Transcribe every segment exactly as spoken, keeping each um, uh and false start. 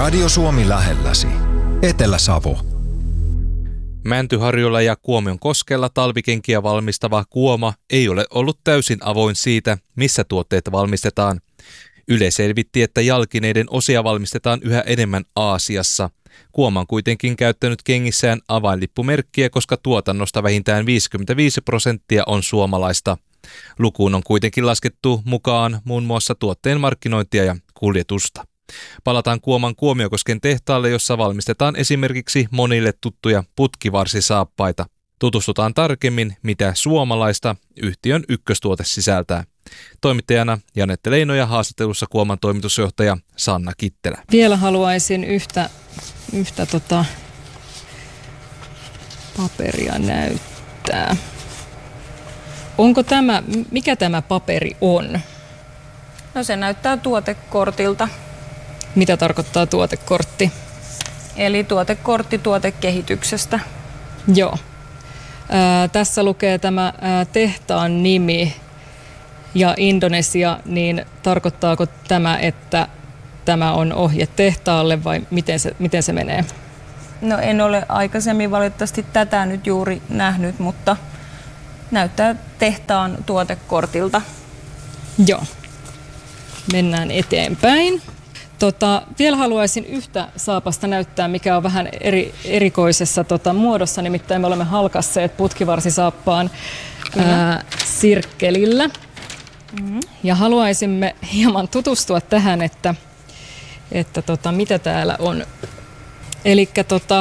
Radio Suomi lähelläsi. Etelä-Savo. Mäntyharjulla ja Kuomionkoskella talvikenkiä valmistava Kuoma ei ole ollut täysin avoin siitä, missä tuotteet valmistetaan. Yle selvitti, että jalkineiden osia valmistetaan yhä enemmän Aasiassa. Kuoma on kuitenkin käyttänyt kengissään avainlippumerkkiä, koska tuotannosta vähintään viisikymmentäviisi prosenttia on suomalaista. Lukuun on kuitenkin laskettu mukaan muun muassa tuotteen markkinointia ja kuljetusta. Palataan Kuoman Kuomiokosken tehtaalle, jossa valmistetaan esimerkiksi monille tuttuja putkivarsisaappaita. Tutustutaan tarkemmin, mitä suomalaista yhtiön ykköstuote sisältää. Toimittajana Janette Leino ja haastattelussa Kuoman toimitusjohtaja Sanna Kittelä. Vielä haluaisin yhtä, yhtä tota paperia näyttää. Onko tämä, mikä tämä paperi on? No se näyttää tuotekortilta. Mitä tarkoittaa tuotekortti? Eli tuotekortti tuotekehityksestä. Joo. Ää, tässä lukee tämä ää, tehtaan nimi ja Indonesia, niin tarkoittaako tämä, että tämä on ohje tehtaalle vai miten se, miten se menee? No en ole aikaisemmin valitettavasti tätä nyt juuri nähnyt, mutta näyttää tehtaan tuotekortilta. Joo. Mennään eteenpäin. Tota, vielä haluaisin yhtä saapasta näyttää, mikä on vähän eri, erikoisessa tota, muodossa. Nimittäin me olemme halkasseet putkivarsisaappaan ää, sirkkelillä. Mm-hmm. Ja haluaisimme hieman tutustua tähän, että, että tota, mitä täällä on. Elikkä tota,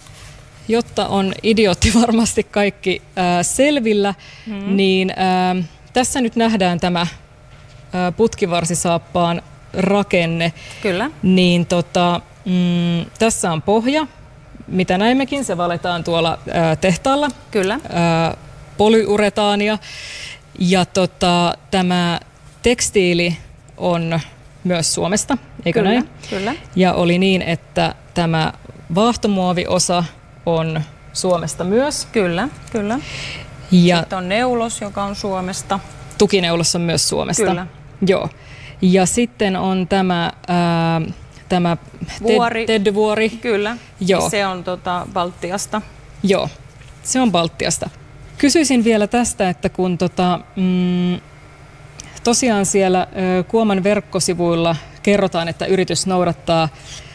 jotta on idiootti varmasti kaikki ää, selvillä, mm-hmm. niin ää, tässä nyt nähdään tämä ää, putkivarsisaappaan rakenne. Kyllä. Niin tota, mm, tässä on pohja, mitä näimmekin, se valitaan tuolla ää, tehtaalla. Kyllä. Ää, polyuretaania. Ja tota, tämä tekstiili on myös Suomesta, eikö Kyllä. näin? Kyllä. Ja oli niin, että tämä vaahtomuoviosa on Suomesta myös. Kyllä, kyllä. Ja sitten on neulos, joka on Suomesta. Tukineulos on myös Suomesta. Kyllä. Joo. Ja sitten on tämä, ää, tämä Vuori. Teddyvuori. Kyllä. Joo. Se on tota, Baltiasta. Joo, se on Baltiasta. Kysyisin vielä tästä, että kun tota, mm, tosiaan siellä ä, Kuoman verkkosivuilla kerrotaan, että yritys noudattaa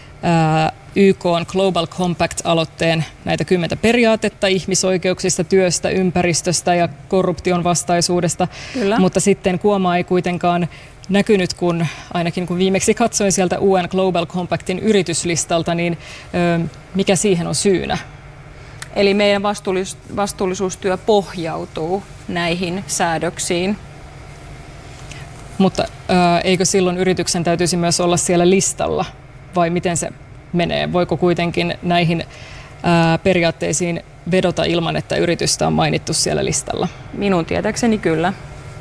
ä, Y K:n Global Compact-aloitteen näitä kymmentä periaatetta ihmisoikeuksista, työstä, ympäristöstä ja korruption vastaisuudesta. Kyllä. Mutta sitten Kuoma ei kuitenkaan näkynyt, kun ainakin kun viimeksi katsoin sieltä U N Global Compactin yrityslistalta, niin ö, mikä siihen on syynä? Eli meidän vastuullis- vastuullisuustyö pohjautuu näihin säädöksiin. Mutta ö, eikö silloin yrityksen täytyisi myös olla siellä listalla, vai miten se menee? Voiko kuitenkin näihin ö, periaatteisiin vedota ilman, että yritystä on mainittu siellä listalla? Minun tietääkseni kyllä.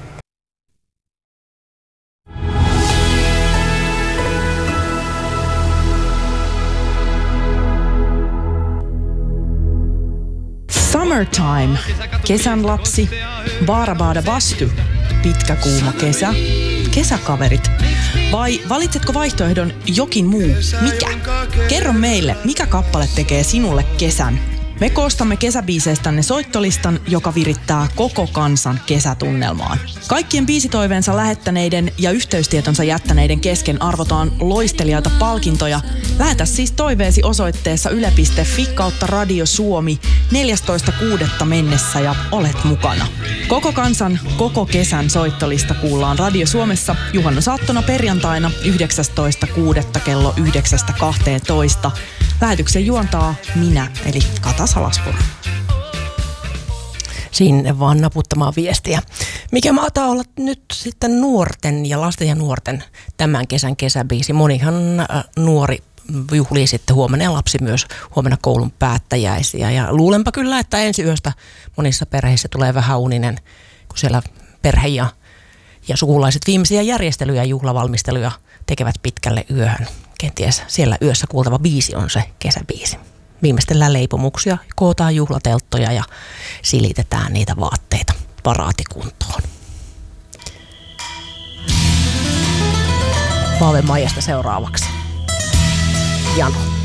Summertime, kesän lapsi, baarabaada bastu, pitkä kuuma kesä, kesäkaverit. Vai valitsetko vaihtoehdon jokin muu? Mikä? Kerro meille, mikä kappale tekee sinulle kesän. Me koostamme kesäbiiseistänne soittolistan, joka virittää koko kansan kesätunnelmaan. Kaikkien biisitoiveensa lähettäneiden ja yhteystietonsa jättäneiden kesken arvotaan loistelijaita palkintoja. Lähetä siis toiveesi osoitteessa yle piste fi kautta Radio Suomi neljästoista kuudetta mennessä ja olet mukana. Koko kansan, koko kesän soittolista kuullaan Radio Suomessa juhannusaattona perjantaina yhdeksästoista kuudetta kello yhdeksästä kahteentoista. Lähetyksen juontaa minä, eli Kata Salaspuro. Sinne vaan naputtamaan viestiä. Mikä mahtaa olla nyt sitten nuorten ja lasten ja nuorten tämän kesän kesäbiisi? Monihan äh, nuori juhlii sitten huomenna ja lapsi myös huomenna koulun päättäjäisiä. Ja luulenpa kyllä, että ensi yöstä monissa perheissä tulee vähän uninen, kun siellä perhe ja, ja sukulaiset viimeisiä järjestelyjä ja juhlavalmisteluja tekevät pitkälle yöhön. Kenties siellä yössä kuultava biisi on se kesäbiisi. Viimeistellään leipomuksia, kootaan juhlatelttoja ja silitetään niitä vaatteita paraatikuntoon. Vaave Maijasta seuraavaksi. jano.